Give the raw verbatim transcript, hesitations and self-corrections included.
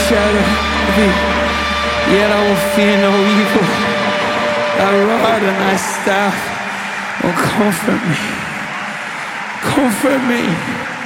shadow of thee, yet I will fear no evil. Thy rod and thy staff will comfort me. Comfort me.